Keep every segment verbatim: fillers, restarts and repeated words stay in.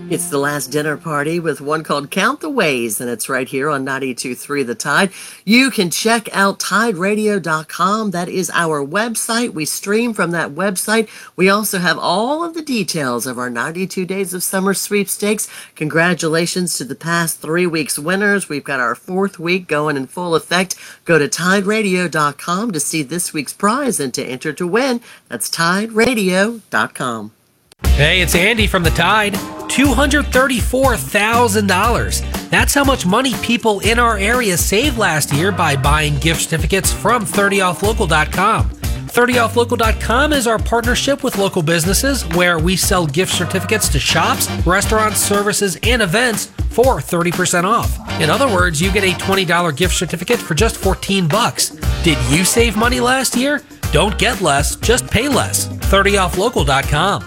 It's the last dinner party with one called Count the Ways, and it's right here on ninety-two point three The Tide. You can check out tide radio dot com. That is our website. We stream from that website. We also have all of the details of our ninety-two Days of Summer sweepstakes. Congratulations to the past three weeks winners. We've got our fourth week going in full effect. Go to tide radio dot com to see this week's prize and to enter to win. That's tide radio dot com. Hey, it's Andy from The Tide. two hundred thirty-four thousand dollars. That's how much money people in our area saved last year by buying gift certificates from thirty off local dot com. thirty off local dot com is our partnership with local businesses where we sell gift certificates to shops, restaurants, services, and events for thirty percent off. In other words, you get a twenty dollars gift certificate for just fourteen bucks. Did you save money last year? Don't get less, just pay less. thirty off local dot com.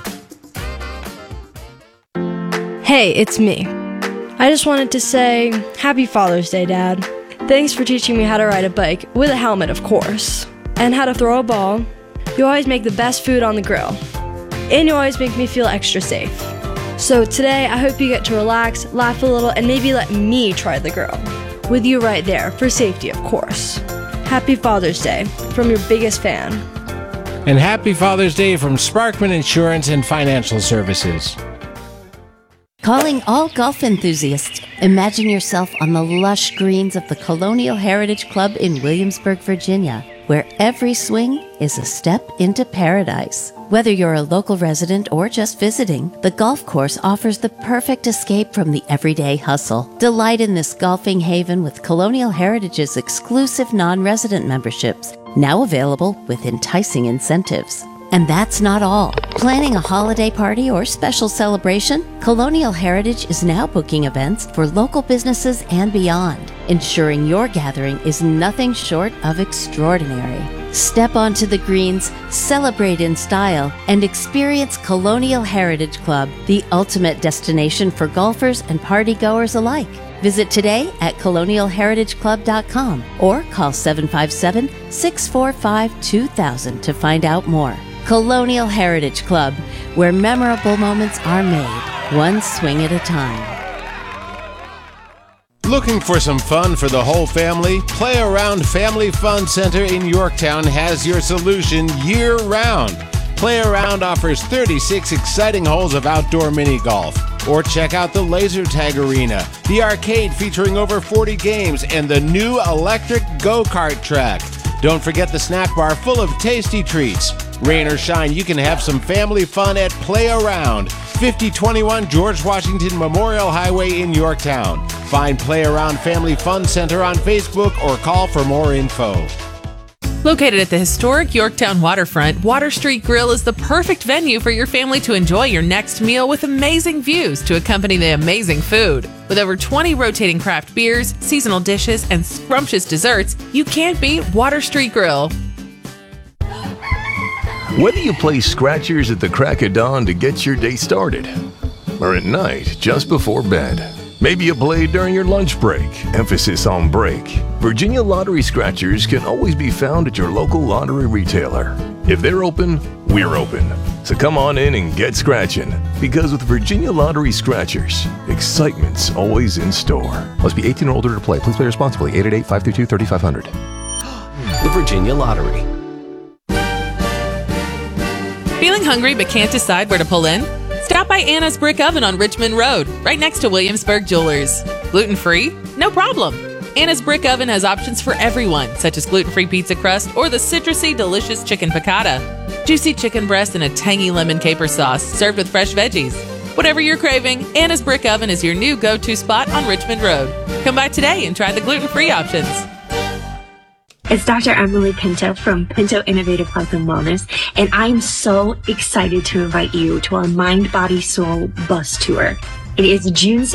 Hey, it's me. I just wanted to say, Happy Father's Day, Dad. Thanks for teaching me how to ride a bike, with a helmet, of course, and how to throw a ball. You always make the best food on the grill, and you always make me feel extra safe. So today, I hope you get to relax, laugh a little, and maybe let me try the grill, with you right there, for safety, of course. Happy Father's Day, from your biggest fan. And happy Father's Day from Sparkman Insurance and Financial Services. Calling all golf enthusiasts. Imagine yourself on the lush greens of the Colonial Heritage Club in Williamsburg, Virginia, where every swing is a step into paradise. Whether you're a local resident or just visiting, the golf course offers the perfect escape from the everyday hustle. Delight in this golfing haven with Colonial Heritage's exclusive non-resident memberships, now available with enticing incentives. And that's not all. Planning a holiday party or special celebration? Colonial Heritage is now booking events for local businesses and beyond, ensuring your gathering is nothing short of extraordinary. Step onto the greens, celebrate in style, and experience Colonial Heritage Club, the ultimate destination for golfers and partygoers alike. Visit today at colonial heritage club dot com or call seven five seven, six four five, two thousand to find out more. Colonial Heritage Club, where memorable moments are made, one swing at a time. Looking for some fun for the whole family? Play Around Family Fun Center in Yorktown has your solution year-round. Play Around offers thirty-six exciting holes of outdoor mini golf. Or check out the laser tag arena, the arcade featuring over forty games, and the new electric go-kart track. Don't forget the snack bar full of tasty treats. Rain or shine, you can have some family fun at Play Around, fifty twenty-one George Washington Memorial Highway in Yorktown. Find Play Around Family Fun Center on Facebook or call for more info. Located at the historic Yorktown waterfront, Water Street Grill is the perfect venue for your family to enjoy your next meal with amazing views to accompany the amazing food. With over twenty rotating craft beers, seasonal dishes, and scrumptious desserts, you can't beat Water Street Grill. Whether you play scratchers at the crack of dawn to get your day started, or at night just before bed, maybe you play during your lunch break, emphasis on break, Virginia Lottery Scratchers can always be found at your local lottery retailer. If they're open, we're open. So come on in and get scratching, because with Virginia Lottery Scratchers, excitement's always in store. Must be eighteen or older to play. Please play responsibly. eight eight eight, five three two, three five zero zero. The Virginia Lottery. Feeling hungry but can't decide where to pull in? Stop by Anna's Brick Oven on Richmond Road, right next to Williamsburg Jewelers. Gluten-free? No problem. Anna's Brick Oven has options for everyone, such as gluten-free pizza crust or the citrusy, delicious chicken piccata. Juicy chicken breast and a tangy lemon caper sauce served with fresh veggies. Whatever you're craving, Anna's Brick Oven is your new go-to spot on Richmond Road. Come by today and try the gluten-free options. It's Doctor Emily Pinto from Pinto Innovative Health and Wellness, and I'm so excited to invite you to our Mind, Body, Soul bus tour. It is June